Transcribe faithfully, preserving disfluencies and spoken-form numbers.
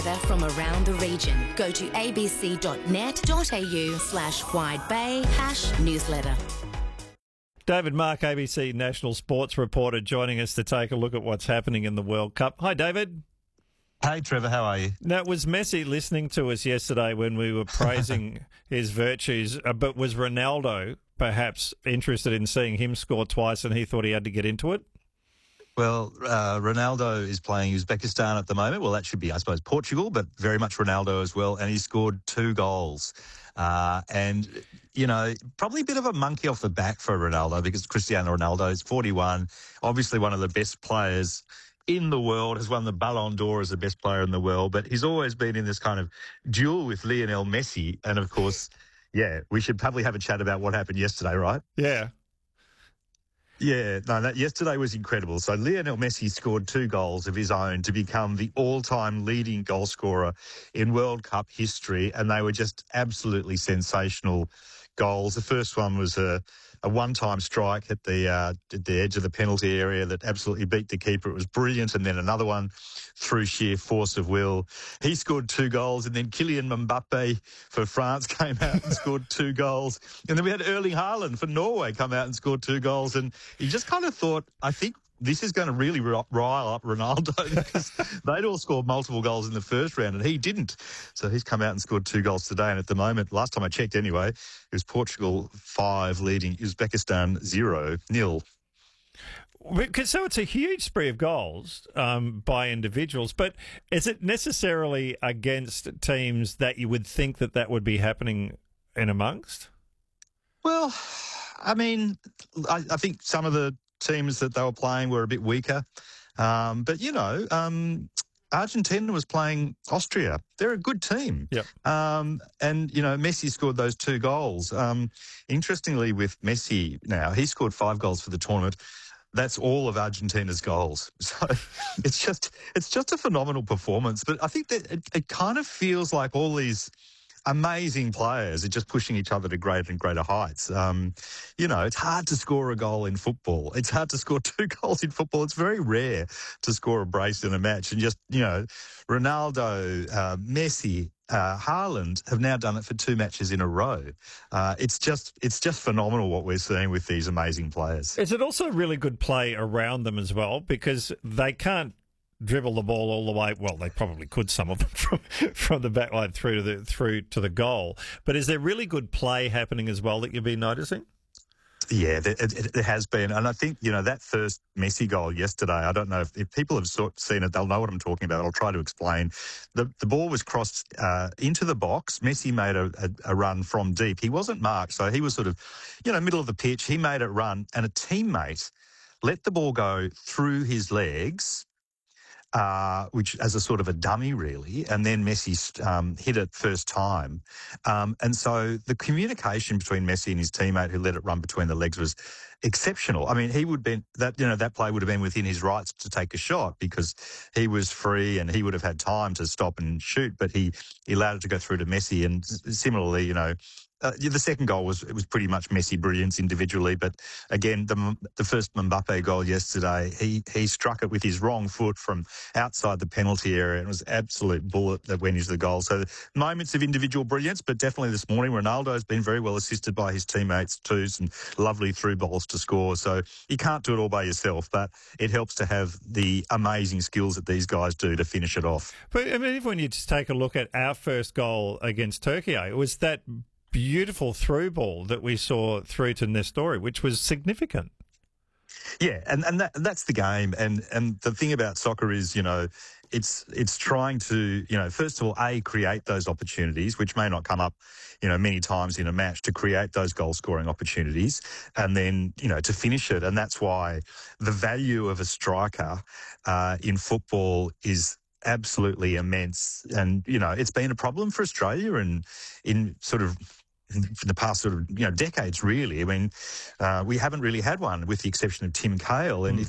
They're from around the region. Go to abc.net.au slash Wide Bay hash newsletter. David Mark, A B C national sports reporter, joining us to take a look at what's happening in the World Cup. Hi, David. Hey, Trevor, how are you? Now, was Messi listening to us yesterday when we were praising his virtues, uh, but was Ronaldo perhaps interested in seeing him score twice and he thought he had to get into it? Well, uh, Ronaldo is playing Uzbekistan at the moment. Well, that should be, I suppose, Portugal, but very much Ronaldo as well. And he scored two goals. Uh, and, you know, probably a bit of a monkey off the back for Ronaldo because Cristiano Ronaldo is forty-one, obviously one of the best players in the world, has won the Ballon d'Or as the best player in the world, but he's always been in this kind of duel with Lionel Messi. And, of course, yeah, we should probably have a chat about what happened yesterday, right? Yeah. Yeah, no, that yesterday was incredible. So Lionel Messi scored two goals of his own to become the all-time leading goal scorer in World Cup history, and they were just absolutely sensational goals. The first one was a, a one-time strike at the uh, at the edge of the penalty area that absolutely beat the keeper. It was brilliant. And then another one through sheer force of will. He scored two goals, and then Kylian Mbappe for France came out and scored two goals. And then we had Erling Haaland for Norway come out and scored two goals. And you just kind of thought, I think this is going to really rile up Ronaldo because they'd all scored multiple goals in the first round and he didn't. So he's come out and scored two goals today. And at the moment, last time I checked anyway, it was Portugal five leading Uzbekistan zero nil. So it's a huge spree of goals um, by individuals, but is it necessarily against teams that you would think that that would be happening in amongst? Well, I mean, I, I think some of the teams that they were playing were a bit weaker. Um, but, you know, um, Argentina was playing Austria. They're a good team. Yep. Um, and, you know, Messi scored those two goals. Um, interestingly, with Messi now, he scored five goals for the tournament. That's all of Argentina's goals. So it's just it's just a phenomenal performance. But I think that it, it kind of feels like all these amazing players are just pushing each other to greater and greater heights. Um, you know, it's hard to score a goal in football. It's hard to score two goals in football. It's very rare to score a brace in a match. And just, you know, Ronaldo, uh, Messi, uh, Haaland have now done it for two matches in a row. Uh, it's just it's just phenomenal what we're seeing with these amazing players. Is it also really good play around them as well? Because they can't dribble the ball all the way. Well, they probably could, some of them, from from the back line through to the through to the goal. But is there really good play happening as well that you've been noticing? Yeah, it, it, it has been. And I think, you know, that first Messi goal yesterday, I don't know if, if people have sort seen it, they'll know what I'm talking about. I'll try to explain. The the ball was crossed uh, into the box. Messi made a, a, a run from deep. He wasn't marked, so he was sort of, you know, middle of the pitch. He made it run, and a teammate let the ball go through his legs, Uh, which as a sort of a dummy, really, and then Messi um, hit it first time. Um, and so the communication between Messi and his teammate who let it run between the legs was exceptional. I mean, he would be that you know that play would have been within his rights to take a shot because he was free and he would have had time to stop and shoot, but he, he allowed it to go through to Messi. And similarly, you know, Uh, the second goal was it was pretty much Messi brilliance individually, but again, the the first Mbappe goal yesterday, he he struck it with his wrong foot from outside the penalty area, and it was an absolute bullet that went into the goal. So moments of individual brilliance, but definitely this morning, Ronaldo has been very well assisted by his teammates too. Some lovely through balls to score. So you can't do it all by yourself, but it helps to have the amazing skills that these guys do to finish it off. But I mean, if when you just take a look at our first goal against Turkey, it was that beautiful through ball that we saw through to Nestori, which was significant. Yeah, and, and that, that's the game. And, and the thing about soccer is, you know, it's it's trying to, you know, first of all, A, create those opportunities, which may not come up, you know, many times in a match, to create those goal-scoring opportunities, and then, you know, to finish it. And that's why the value of a striker uh, in football is absolutely immense. And, you know, it's been a problem for Australia and in sort of for the past sort of, you know, decades, really. I mean, uh, we haven't really had one with the exception of Tim Cahill. And if